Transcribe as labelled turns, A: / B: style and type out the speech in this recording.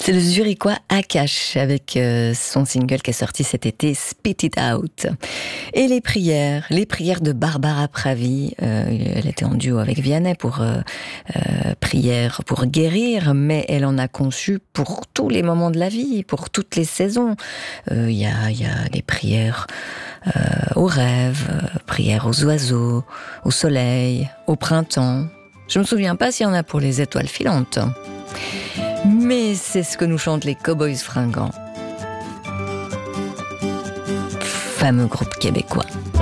A: C'est le Zurichois Akash avec son single qui est sorti cet été, Spit It Out. Et les prières de Barbara Pravi. Elle était en duo avec Vianney pour prières pour guérir, mais elle en a conçu pour tous les moments de la vie, pour toutes les saisons. Il y a les prières aux rêves, prières aux oiseaux, au soleil, au printemps. Je me souviens pas s'il y en a pour les étoiles filantes. Mais c'est ce que nous chantent les Cowboys Fringants. Fameux groupe québécois.